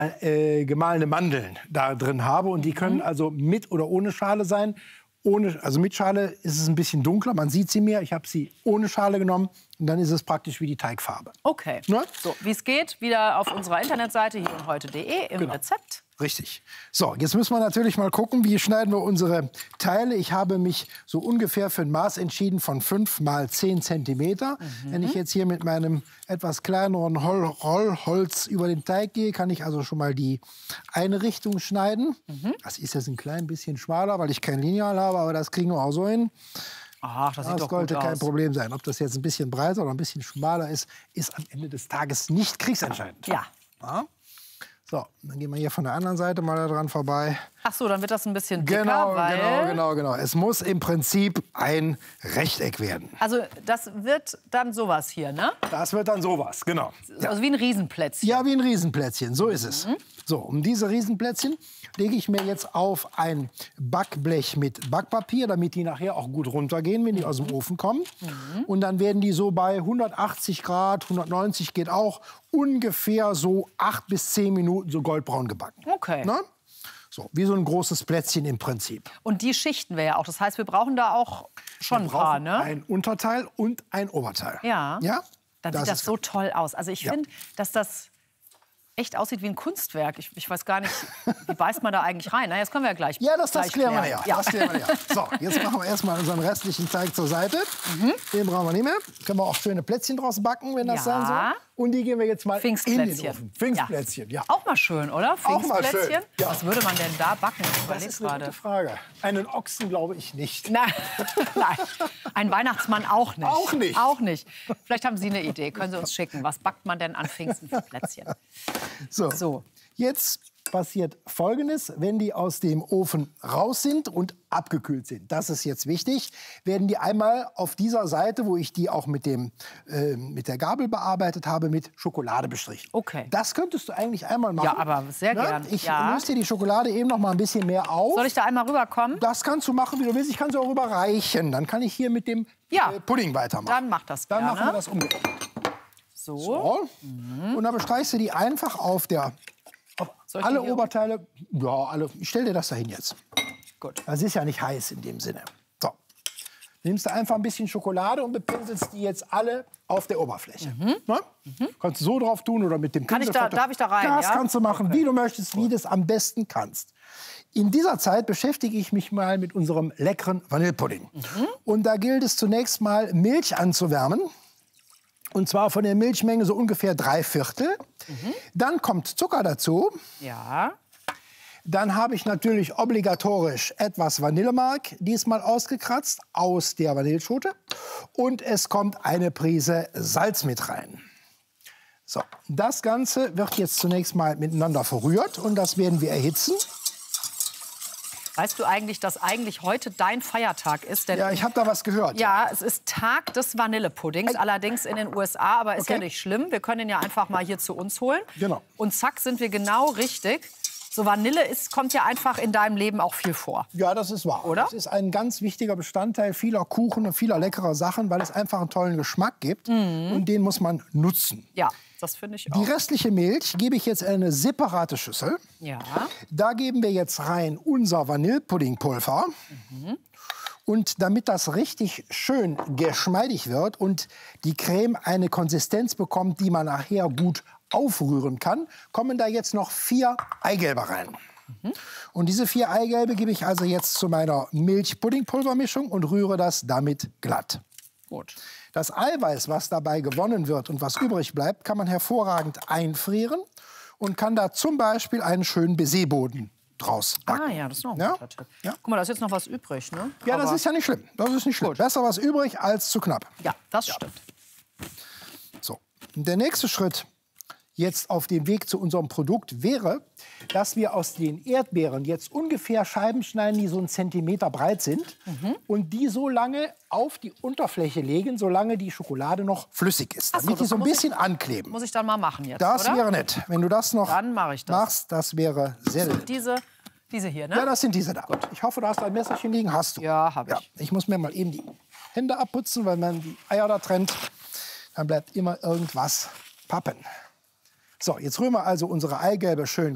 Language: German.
gemahlene Mandeln da drin habe. Und die können also mit oder ohne Schale sein. Also mit Schale ist es ein bisschen dunkler, man sieht sie mehr. Ich habe sie ohne Schale genommen und dann ist es praktisch wie die Teigfarbe. Okay, ne? So, wie es geht, wieder auf unserer Internetseite hier und heute.de im Rezept. Richtig. So, jetzt müssen wir natürlich mal gucken, wie schneiden wir unsere Teile. Ich habe mich so ungefähr für ein Maß entschieden von 5 mal 10 Zentimeter. Wenn ich jetzt hier mit meinem etwas kleineren Rollholz über den Teig gehe, kann ich also schon mal die eine Richtung schneiden. Das ist jetzt ein klein bisschen schmaler, weil ich kein Lineal habe, aber das kriegen wir auch so hin. Ach, das sieht doch gut aus. Das sollte kein Problem sein. Ob das jetzt ein bisschen breiter oder ein bisschen schmaler ist, ist am Ende des Tages nicht kriegsentscheidend. Ja. So, dann gehen wir hier von der anderen Seite mal daran vorbei. Ach so, dann wird das ein bisschen dicker, Genau. Es muss im Prinzip ein Rechteck werden. Also das wird dann sowas hier, ne? Das wird dann sowas, genau. Also wie ein Riesenplätzchen. Ja, wie ein Riesenplätzchen, so ist es. So, um diese Riesenplätzchen lege ich mir jetzt auf ein Backblech mit Backpapier, damit die nachher auch gut runtergehen, wenn die aus dem Ofen kommen. Und dann werden die so bei 180 Grad, 190 geht auch, ungefähr so 8 bis 10 Minuten so goldbraun gebacken. Okay. Na? So, wie so ein großes Plätzchen im Prinzip. Und die schichten wir ja auch. Das heißt, wir brauchen da auch schon ein paar, ne? Ein Unterteil und ein Oberteil. Ja. Ja? Dann sieht das so toll aus. Also ich finde, dass das echt aussieht wie ein Kunstwerk. Ich weiß gar nicht, wie beißt man da eigentlich rein? Na, jetzt können wir ja gleich. Ja, das klären wir ja. Ja. So, jetzt machen wir erstmal unseren restlichen Teig zur Seite. Den brauchen wir nicht mehr. Können wir auch schöne Plätzchen draus backen, wenn das sein soll. Und die gehen wir jetzt mal in den Ofen. Pfingstplätzchen, ja. Auch mal schön, oder? Auch mal schön. Ja. Was würde man denn da backen? Das ist eine gute Frage. Einen Ochsen glaube ich nicht. Nein. Ein Weihnachtsmann auch nicht. Auch nicht. Auch nicht. Vielleicht haben Sie eine Idee. Können Sie uns schicken. Was backt man denn an Pfingsten für Plätzchen? So. Jetzt passiert Folgendes, wenn die aus dem Ofen raus sind und abgekühlt sind. Das ist jetzt wichtig. Werden die einmal auf dieser Seite, wo ich die auch mit der Gabel bearbeitet habe, mit Schokolade bestrichen. Okay. Das könntest du eigentlich einmal machen. Ja, aber sehr gern. Ich löse dir die Schokolade eben noch mal ein bisschen mehr auf. Soll ich da einmal rüberkommen? Das kannst du machen, wie du willst. Ich kann sie auch rüberreichen. Dann kann ich hier mit dem Pudding weitermachen. Dann mach das gerne. Dann machen wir das umgekehrt. So. Und dann bestreichst du die einfach auf alle Oberteile. Ja, alle. Ich stell dir das dahin jetzt. Gut. Das ist ja nicht heiß in dem Sinne. So. Nimmst du einfach ein bisschen Schokolade und bepinselst die jetzt alle auf der Oberfläche. Kannst du so drauf tun oder mit dem Pinsel. Darf ich da rein? Das kannst du machen, wie du möchtest, wie du es am besten kannst. In dieser Zeit beschäftige ich mich mal mit unserem leckeren Vanillepudding. Und da gilt es zunächst mal, Milch anzuwärmen. Und zwar von der Milchmenge so ungefähr 3/4. Dann kommt Zucker dazu. Ja. Dann habe ich natürlich obligatorisch etwas Vanillemark, diesmal ausgekratzt, aus der Vanilleschote. Und es kommt eine Prise Salz mit rein. So, das Ganze wird jetzt zunächst mal miteinander verrührt und das werden wir erhitzen. Weißt du eigentlich, dass eigentlich heute dein Feiertag ist? Denn Ja, ich habe da was gehört. Ja, es ist Tag des Vanillepuddings, allerdings in den USA, aber ist ja nicht schlimm. Wir können ihn ja einfach mal hier zu uns holen. Genau. Und zack, sind wir genau richtig. So Vanille kommt ja einfach in deinem Leben auch viel vor. Ja, das ist wahr. Oder? Das ist ein ganz wichtiger Bestandteil vieler Kuchen und vieler leckerer Sachen, weil es einfach einen tollen Geschmack gibt. Und den muss man nutzen. Ja, das finde ich auch. Die restliche Milch gebe ich jetzt in eine separate Schüssel. Ja. Da geben wir jetzt rein unser Vanillepuddingpulver. Und damit das richtig schön geschmeidig wird und die Creme eine Konsistenz bekommt, die man nachher gut aufrühren kann, kommen da jetzt noch 4 Eigelbe rein. Und diese 4 Eigelbe gebe ich also jetzt zu meiner Milch-Puddingpulvermischung und rühre das damit glatt. Gut. Das Eiweiß, was dabei gewonnen wird und was übrig bleibt, kann man hervorragend einfrieren und kann da zum Beispiel einen schönen Baiserboden draus backen. Ah ja, das ist noch ein guter Tipp. Ja. Guck mal, da ist jetzt noch was übrig, ne? Ja, das ist ja nicht schlimm. Das ist nicht schlimm. Besser was übrig als zu knapp. Ja, das stimmt. So, und der nächste Schritt jetzt auf dem Weg zu unserem Produkt wäre, dass wir aus den Erdbeeren jetzt ungefähr Scheiben schneiden, die so 1 Zentimeter breit sind und die so lange auf die Unterfläche legen, solange die Schokolade noch flüssig ist, damit die so ein bisschen ankleben. Muss ich dann mal machen jetzt, Das oder? wäre nett. Wenn du das noch Dann mache ich das. machst, das wäre sehr nett. Diese hier, ne? Ja, das sind diese da. Ich hoffe, du hast ein Messerchen liegen. Hast du. Ja, habe ich. Ich muss mir mal eben die Hände abputzen, weil man die Eier da trennt. Dann bleibt immer irgendwas pappen. So, jetzt rühren wir also unsere Eigelbe schön